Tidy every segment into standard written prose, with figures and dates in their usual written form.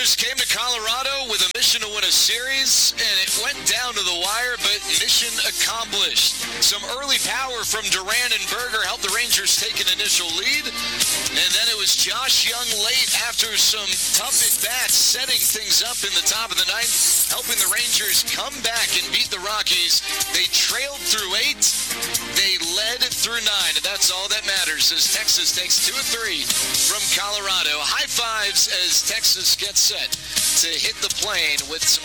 Rangers came to Colorado with a mission to win a series, and it went down to the wire, but mission accomplished. Some early power from Duran and Berger helped the Rangers take an initial lead, and then it was Josh Young late after some tough at-bats, setting things up in the top of the ninth, helping the Rangers come back and beat the Rockies. They trailed through 8, they led through 9, and that's all that matters as Texas takes 2 of 3 from Colorado. High fives as Texas gets set to hit the plane with some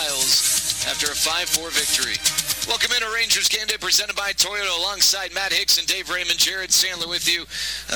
smiles after a 5-4 victory. Welcome into Rangers Game Day presented by Toyota alongside Matt Hicks and Dave Raymond. Jared Sandler with you.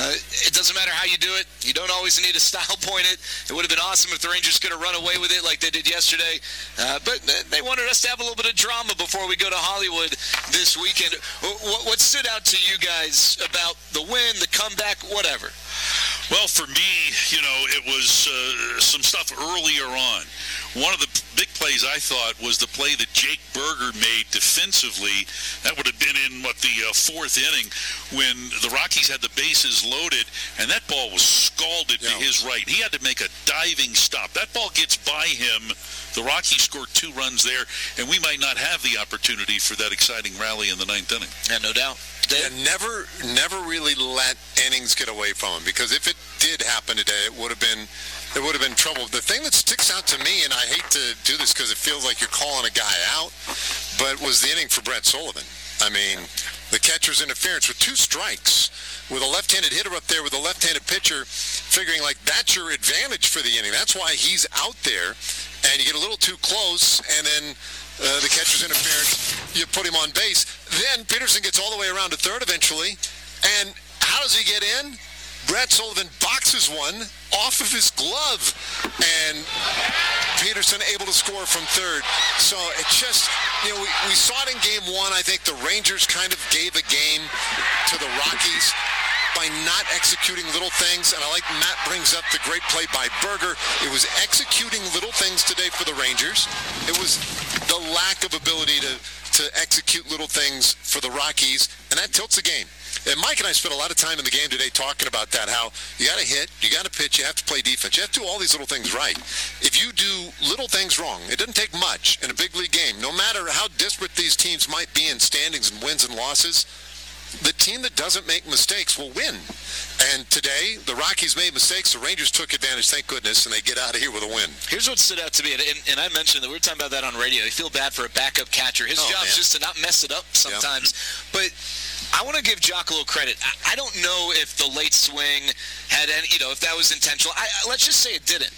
It doesn't matter how you do it. You don't always need to style point it. It would have been awesome if the Rangers could have run away with it like they did yesterday. But they wanted us to have a little bit of drama before we go to Hollywood this weekend. What stood out to you guys about the win, the comeback, whatever? Well, for me, it was some stuff earlier on. One of the big plays I thought was the play that Jake Berger made defensively. That would have been in, the fourth inning when the Rockies had the bases loaded, and that ball was scalded to his right. He had to make a diving stop. That ball gets by him. The Rockies scored 2 runs there, and we might not have the opportunity for that exciting rally in the 9th inning. Yeah, no doubt. And never really let innings get away from him, because if it did happen today, it would have been trouble. The thing that sticks out to me, and I hate to do this because it feels like you're calling a guy out, but was the inning for Brett Sullivan. I mean, the catcher's interference with 2 strikes, with a left-handed hitter up there with a left-handed pitcher, figuring like that's your advantage for the inning. That's why he's out there, and you get a little too close, and then the catcher's interference, you put him on base. Then Peterson gets all the way around to third eventually, and how does he get in? Brett Sullivan boxes one off of his glove, and Peterson able to score from third. So it just, we saw it in game 1. I think the Rangers kind of gave a game to the Rockies by not executing little things, and I like Matt brings up the great play by Berger. It was executing little things today for the Rangers. It was the lack of ability to execute little things for the Rockies, and that tilts the game. And Mike and I spent a lot of time in the game today talking about that, how you got to hit, you got to pitch, you have to play defense. You have to do all these little things right. If you do little things wrong, it doesn't take much in a big league game. No matter how disparate these teams might be in standings and wins and losses, the team that doesn't make mistakes will win. And today, the Rockies made mistakes. The Rangers took advantage, thank goodness, and they get out of here with a win. Here's what stood out to me, and I mentioned that we were talking about that on radio. You feel bad for a backup catcher. His job is just to not mess it up sometimes. Yep. But I want to give Jock a little credit. I don't know if the late swing had any, if that was intentional. Let's just say it didn't.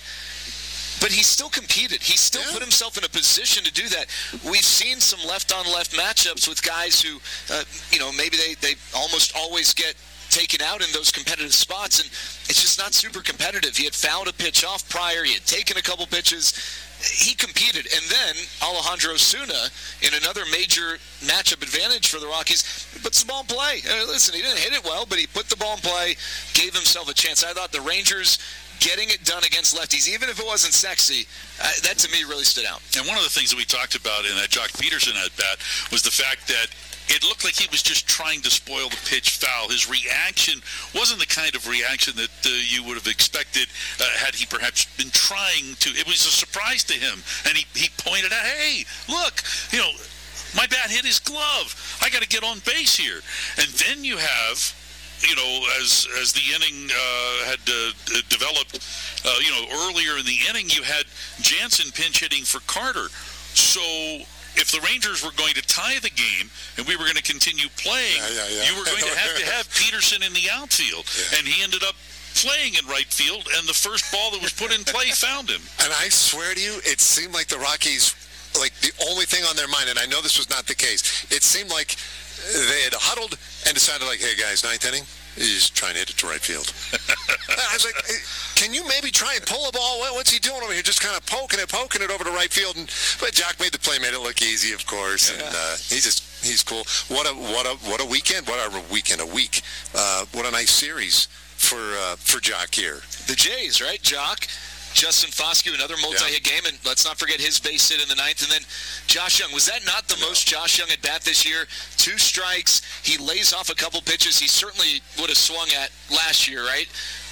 But he still competed. He still put himself in a position to do that. We've seen some left-on-left matchups with guys who, maybe they almost always get taken out in those competitive spots, and it's just not super competitive. He had fouled a pitch off prior. He had taken a couple pitches. He competed. And then Alejandro Osuna, in another major matchup advantage for the Rockies, puts the ball in play. Listen, he didn't hit it well, but he put the ball in play, gave himself a chance. I thought the Rangers getting it done against lefties, even if it wasn't sexy, that to me really stood out. And one of the things that we talked about in that Jock Peterson at bat was the fact that it looked like he was just trying to spoil the pitch foul. His reaction wasn't the kind of reaction that you would have expected had he perhaps been trying to. It was a surprise to him. And he pointed out, hey, look, my bat hit his glove. I got to get on base here. And then you have, as the inning had developed, earlier in the inning, you had Jansen pinch hitting for Carter. So if the Rangers were going to tie the game and we were going to continue playing, you were going to have Peterson in the outfield. Yeah. And he ended up playing in right field, and the first ball that was put in play found him. And I swear to you, it seemed like the Rockies, the only thing on their mind, and I know this was not the case, it seemed like they had huddled and decided, hey, guys, 9th inning, he's trying to hit it to right field. I was like, can you maybe try and pull a ball? What's he doing over here? Just kind of poking it over to right field. But Jock made the play, made it look easy, of course. Yeah. And he's cool. What a weekend. A week. What a nice series for Jock here. The Jays, right? Jock, Justin Foscue, another multi-hit game, and let's not forget his base hit in the 9th. And then Josh Young. Was that not the most Josh Young at bat this year? 2 strikes. He lays off a couple pitches he certainly would have swung at last year, right?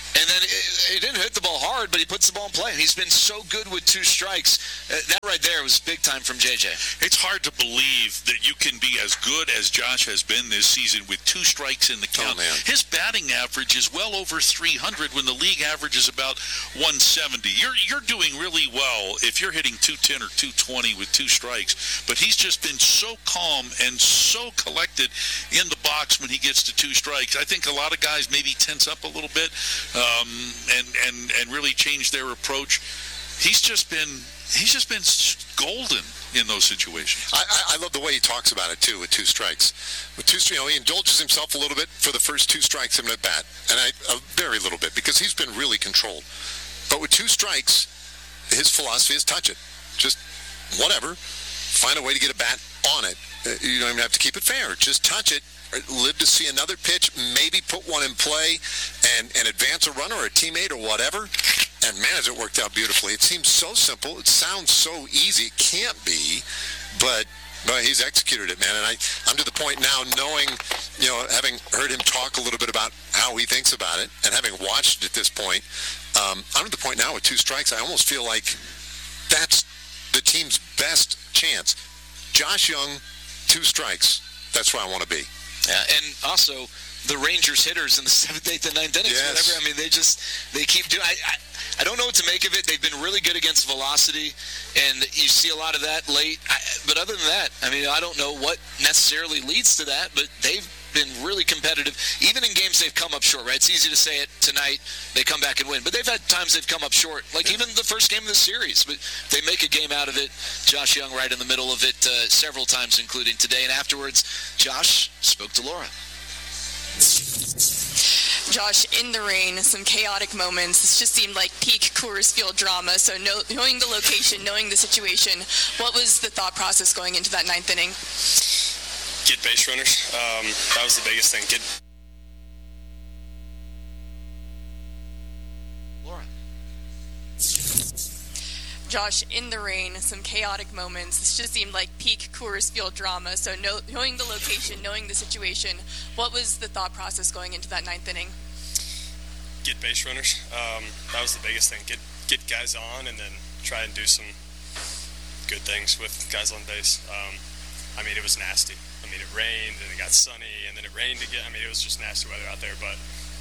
And then he didn't hit the ball hard, but he puts the ball in play. And he's been so good with 2 strikes. That right there was big time from JJ. It's hard to believe that you can be as good as Josh has been this season with 2 strikes in the count. Oh, man. His batting average is well over 300 when the league average is about 170. You're doing really well if you're hitting 210 or 220 with 2 strikes. But he's just been so calm and so collected in the box when he gets to 2 strikes. I think a lot of guys maybe tense up a little bit. And really change their approach. He's just been golden in those situations. I love the way he talks about it too with 2 strikes. With 2, he indulges himself a little bit for the first 2 strikes in at bat, and a very little bit because he's been really controlled. But with 2 strikes, his philosophy is touch it, just whatever. Find a way to get a bat on it. You don't even have to keep it fair. Just touch it. Live to see another pitch, maybe put one in play and advance a runner or a teammate or whatever. And man, has it worked out beautifully. It seems so simple. It sounds so easy. It can't be, but he's executed it, man. And I'm to the point now knowing, having heard him talk a little bit about how he thinks about it and having watched it at this point, I'm to the point now with 2 strikes, I almost feel like that's the team's best chance. Josh Jung, 2 strikes. That's where I want to be. Yeah, and also the Rangers hitters in the 7th, 8th, and 9th innings. Yes. Whatever. I mean, they keep doing. I don't know what to make of it. They've been really good against velocity, and you see a lot of that late. But other than that, I mean, I don't know what necessarily leads to that, but they've been really competitive, even in games they've come up short, right? It's easy to say it tonight, they come back and win, but they've had times they've come up short, like even the first game of the series, but they make a game out of it. Josh Jung right in the middle of it several times, including today, and afterwards, Josh spoke to Laura. Josh, in the rain, some chaotic moments. This just seemed like peak Coors Field drama. So knowing the location, knowing the situation, what was the thought process going into that 9th inning? Get base runners. That was the biggest thing. Laura. Josh, in the rain, some chaotic moments. This just seemed like peak Coors Field drama. So knowing the location, knowing the situation, what was the thought process going into that 9th inning? Get base runners. That was the biggest thing. Get guys on and then try and do some good things with guys on base. I mean, it was nasty. I mean, it rained and it got sunny and then it rained again. I mean, it was just nasty weather out there. But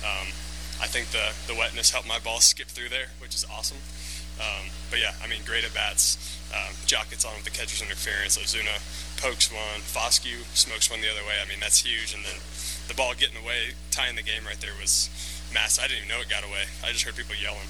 I think the wetness helped my ball skip through there, which is awesome. But yeah, I mean, great at bats. Jock gets on with the catcher's interference. Ozuna pokes one. Foscue smokes one the other way. I mean, that's huge. And then the ball getting away, tying the game right there was massive. I didn't even know it got away. I just heard people yelling.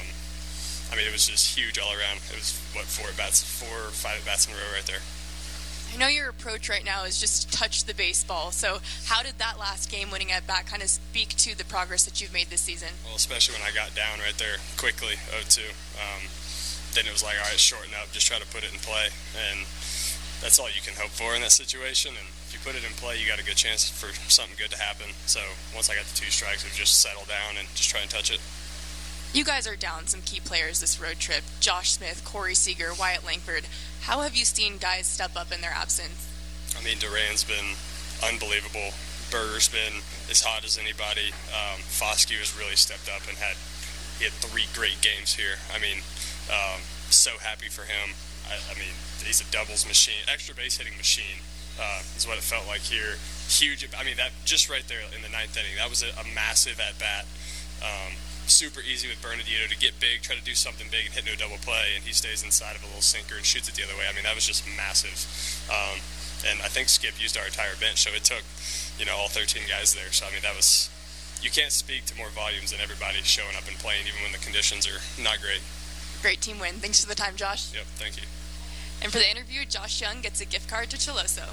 I mean, it was just huge all around. It was, 4 or 5 at-bats in a row right there. I know your approach right now is just touch the baseball. So how did that last game-winning at-bat kind of speak to the progress that you've made this season? Well, especially when I got down right there quickly, 0-2. Then it was like, all right, shorten up, just try to put it in play. And that's all you can hope for in that situation. And if you put it in play, you got a good chance for something good to happen. So once I got the 2 strikes, it was just settle down and just try and touch it. You guys are down some key players this road trip. Josh Smith, Corey Seager, Wyatt Langford. How have you seen guys step up in their absence? I mean, Duran's been unbelievable. Berger's been as hot as anybody. Foscue has really stepped up and he had 3 great games here. I mean, so happy for him. I mean, he's a doubles machine, extra base hitting machine is what it felt like here. Huge. I mean, that just right there in the 9th inning, that was a massive at-bat. Super easy with Bernardino to get big, try to do something big and hit no double play, and he stays inside of a little sinker and shoots it the other way. I mean, that was just massive. And I think Skip used our entire bench, so it took, all 13 guys there. So, I mean, you can't speak to more volumes than everybody showing up and playing, even when the conditions are not great. Great team win. Thanks for the time, Josh. Yep, thank you. And for the interview, Josh Jung gets a gift card to Chiloso.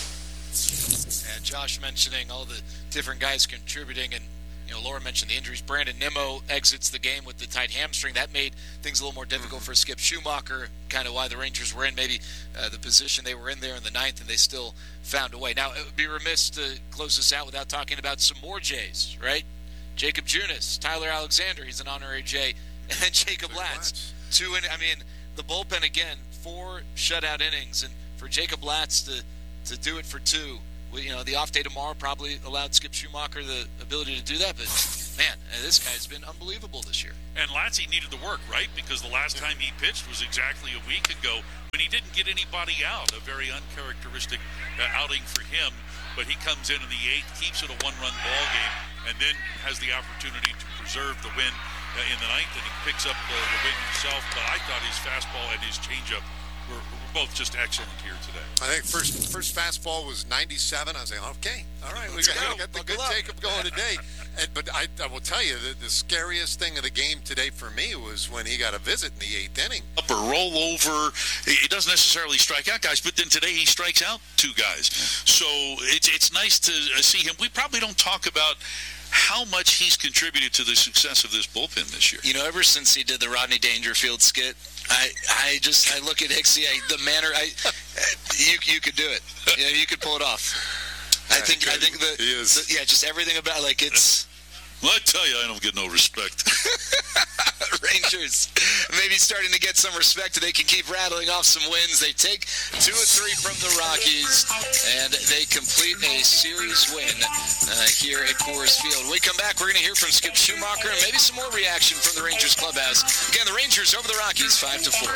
And Josh mentioning all the different guys contributing, and Laura mentioned the injuries. Brandon Nimmo exits the game with the tight hamstring. That made things a little more difficult for Skip Schumacher, kind of why the Rangers were in maybe the position they were in there in the 9th, and they still found a way. Now, it would be remiss to close this out without talking about some more Jays, right? Jacob Junis, Tyler Alexander, he's an honorary J, and then Jacob Latz. The bullpen again, 4 shutout innings, and for Jacob Latz to do it for 2, the off day tomorrow probably allowed Skip Schumacher the ability to do that, but man, this guy's been unbelievable this year. And Latzy needed the work, right? Because the last time he pitched was exactly a week ago when he didn't get anybody out. A very uncharacteristic outing for him. But he comes in the 8th, keeps it a one-run ball game, and then has the opportunity to preserve the win in the 9th, and he picks up the win himself. But I thought his fastball and his changeup were both just excellent here today. I think first fastball was 97. I was like, okay, all right, we got the good Jacob going today. But I will tell you, the scariest thing of the game today for me was when he got a visit in the 8th inning. Up or roll over. He doesn't necessarily strike out guys, but then today he strikes out 2 guys. So it's nice to see him. We probably don't talk about how much he's contributed to the success of this bullpen this year. You know, ever since he did the Rodney Dangerfield skit, I look at Hicksy, the manner, you could do it. You know, you could pull it off. I think just everything about it's. Well, I tell you, I don't get no respect. Rangers maybe starting to get some respect. They can keep rattling off some wins. They take 2 of 3 from the Rockies, and they complete a series win here at Coors Field. When we come back, we're going to hear from Skip Schumacher and maybe some more reaction from the Rangers clubhouse. Again, the Rangers over the Rockies 5-4.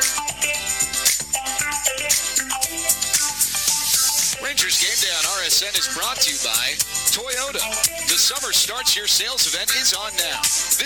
Rangers Game Day on RSN is brought to you by Toyota. The Summer Starts Your sales event is on now.